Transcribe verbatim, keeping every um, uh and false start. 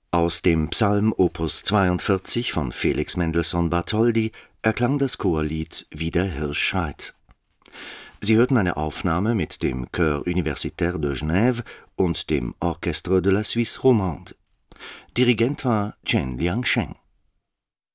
Aus dem Psalm Opus zweiundvierzig von Felix Mendelssohn Bartholdy erklang das Chorlied Wie der Hirsch schreit. Sie hörten eine Aufnahme mit dem Chœur Universitaire de Genève und dem Orchestre de la Suisse romande. Dirigent war Chen Liangsheng.